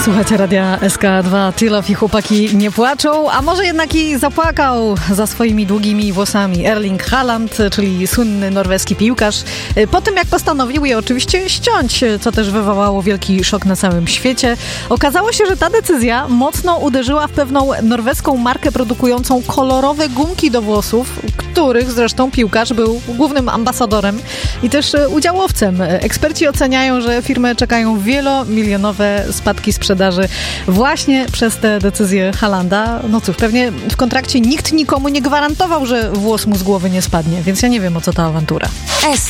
Słuchajcie Radia SK2, Tilof i chłopaki nie płaczą, a może jednak i zapłakał za swoimi długimi włosami Erling Haaland, czyli słynny norweski piłkarz. Po tym jak postanowił je oczywiście ściąć, co też wywołało wielki szok na całym świecie. Okazało się, że ta decyzja mocno uderzyła w pewną norweską markę produkującą kolorowe gumki do włosów, których zresztą piłkarz był głównym ambasadorem i też udziałowcem. Eksperci oceniają, że firmy czekają wielomilionowe spadki sprzedaży właśnie przez tę decyzję Haalanda. No cóż, pewnie w kontrakcie nikt nikomu nie gwarantował, że włos mu z głowy nie spadnie, więc ja nie wiem, o co ta awantura.